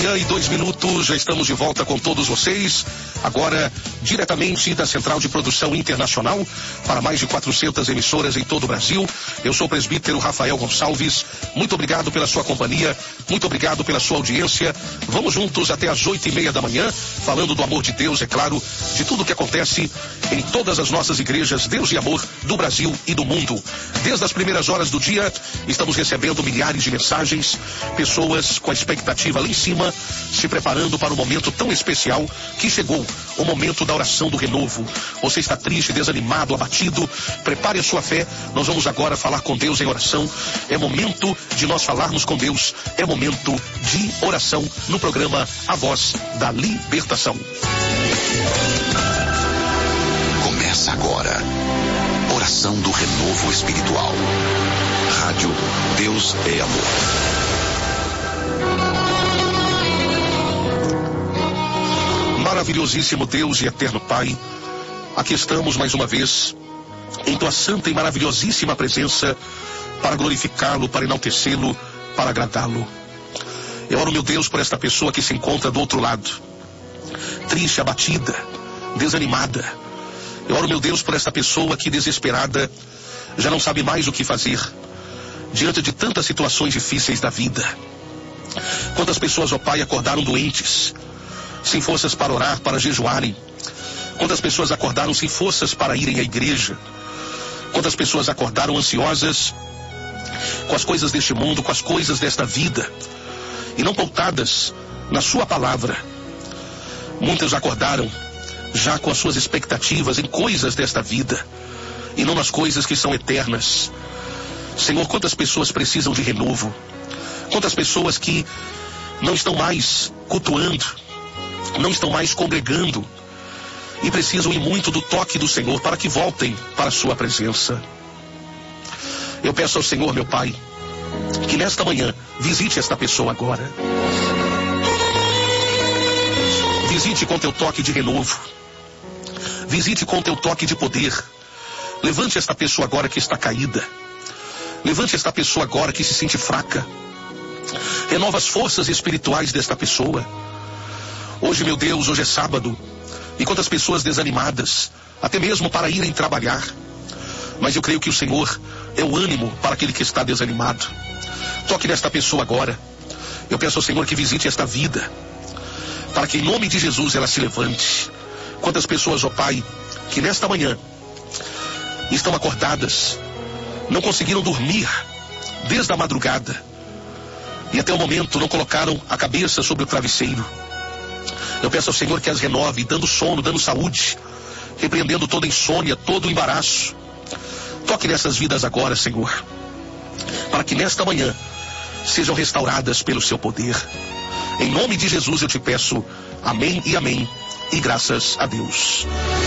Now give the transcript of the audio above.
8h02, já estamos de volta com todos vocês. Agora, diretamente da Central de Produção Internacional, para mais de 400 emissoras em todo o Brasil. Eu sou o presbítero Rafael Gonçalves. Muito obrigado pela sua companhia, muito obrigado pela sua audiência. Vamos juntos até às 8h30 da manhã, falando do amor de Deus, é claro, de tudo que acontece em todas as nossas igrejas, Deus e amor do Brasil e do mundo. Desde as primeiras horas do dia, estamos recebendo milhares de mensagens, pessoas com a expectativa lá em cima, se preparando para um momento tão especial que chegou, o momento da oração do renovo. Você está triste, desanimado, abatido, prepare a sua fé. Nós vamos agora falar com Deus em oração. É momento de nós falarmos com Deus, é momento de oração no programa A Voz da Libertação. Começa agora, oração do renovo espiritual. Rádio Deus é Amor. Maravilhosíssimo Deus e eterno Pai, aqui estamos mais uma vez em tua santa e maravilhosíssima presença para glorificá-lo, para enaltecê-lo, para agradá-lo. Eu oro, meu Deus, por esta pessoa que se encontra do outro lado, triste, abatida, desanimada. Eu oro, meu Deus, por esta pessoa que, desesperada, já não sabe mais o que fazer diante de tantas situações difíceis da vida. Quantas pessoas, ó Pai, acordaram doentes, sem forças para orar, para jejuarem. Quantas pessoas acordaram sem forças para irem à igreja. Quantas pessoas acordaram ansiosas com as coisas deste mundo, com as coisas desta vida, e não pautadas na sua palavra. Muitas acordaram já com as suas expectativas em coisas desta vida, e não nas coisas que são eternas. Senhor, quantas pessoas precisam de renovo. Quantas pessoas que não estão mais cultuando, não estão mais congregando, e precisam ir muito do toque do Senhor para que voltem para a sua presença. Eu peço ao Senhor, meu Pai, que nesta manhã visite esta pessoa agora. Visite com teu toque de renovo. Visite com teu toque de poder. Levante esta pessoa agora que está caída. Levante esta pessoa agora que se sente fraca. Renova as forças espirituais desta pessoa. Hoje, meu Deus, hoje é sábado, e quantas pessoas desanimadas, até mesmo para irem trabalhar. Mas eu creio que o Senhor é o ânimo para aquele que está desanimado. Toque nesta pessoa agora. Eu peço ao Senhor que visite esta vida, para que em nome de Jesus ela se levante. Quantas pessoas, ó Pai, que nesta manhã estão acordadas, não conseguiram dormir desde a madrugada, e até o momento não colocaram a cabeça sobre o travesseiro. Eu peço ao Senhor que as renove, dando sono, dando saúde, repreendendo toda insônia, todo o embaraço. Toque nessas vidas agora, Senhor, para que nesta manhã sejam restauradas pelo seu poder. Em nome de Jesus eu te peço, amém e amém, e graças a Deus.